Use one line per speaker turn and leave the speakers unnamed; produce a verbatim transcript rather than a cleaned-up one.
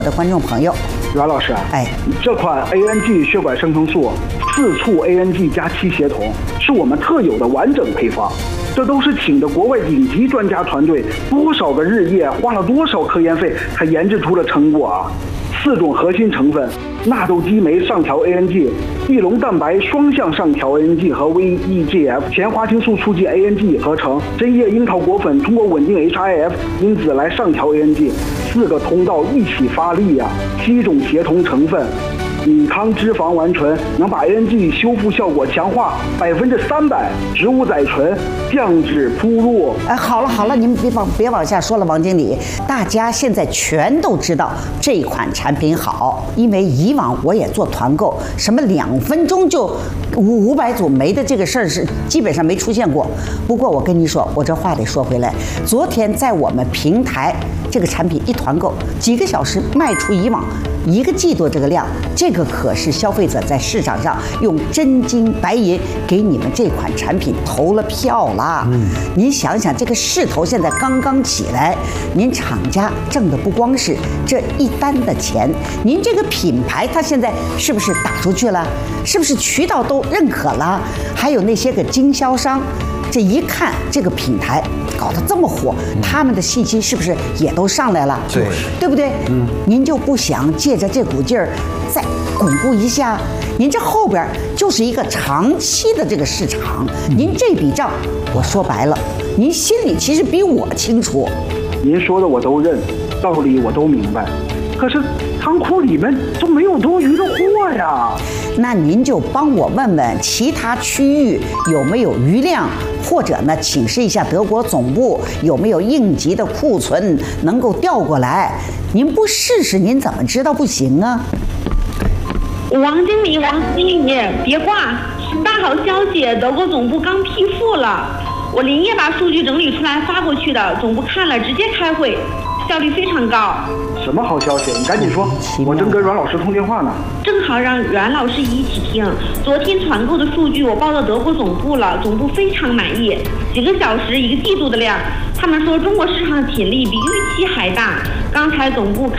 的观众朋友，
阮老师，
哎，
这款 A N G 血管生成素四促 A N G 加七协同是我们特有的完整配方，这都是请的国外顶级专家团队多少个日夜，花了多少科研费才研制出了成果啊！四种核心成分：纳豆激酶上调 A N G、地龙蛋白双向上调 A N G 和 V E G F、前花青素促进 A N G 合成，针叶樱桃果粉通过稳定 H I F 因子来上调 A N G， 四个通道一起发力呀、啊，七种协同成分。米糠脂肪烷醇能把 A N G 修复效果强化百分之三百，植物甾醇降脂铺路。
哎，好了好了，你们别往别往下说了，王经理，大家现在全都知道这款产品好，因为以往我也做团购，什么两分钟就五五百组酶的这个事儿是基本上没出现过。不过我跟你说，我这话得说回来，昨天在我们平台这个产品一团购，几个小时卖出以往一个季度这个量，这个可是消费者在市场上用真金白银给你们这款产品投了票啦。嗯，您想想，这个势头现在刚刚起来，您厂家挣的不光是这一单的钱，您这个品牌它现在是不是打出去了？是不是渠道都认可了？还有那些个经销商，这一看这个品牌搞得这么火，他们的信息是不是也都上来了？
对，
对不对？嗯，您就不想借着这股劲儿再巩固一下？您这后边就是一个长期的这个市场，您这笔账，我说白了，您心里其实比我清楚。
您说的我都认，道理我都明白，可是仓库里面都没有多余的货呀。
那您就帮我问问其他区域有没有余量，或者呢，请示一下德国总部有没有应急的库存能够调过来。您不试试，您怎么知道不行啊？
王经理，王经理，别挂！大好消息，德国总部刚批复了，我连夜把数据整理出来发过去的，总部看了直接开会，效率非常高。
什么好消息？你赶紧说，我正跟阮老师通电话呢。
正好让阮老师一起听。昨天团购的数据我报到德国总部了，总部非常满意。几个小时一个季度的量，他们说中国市场的潜力比预期还大。刚才总部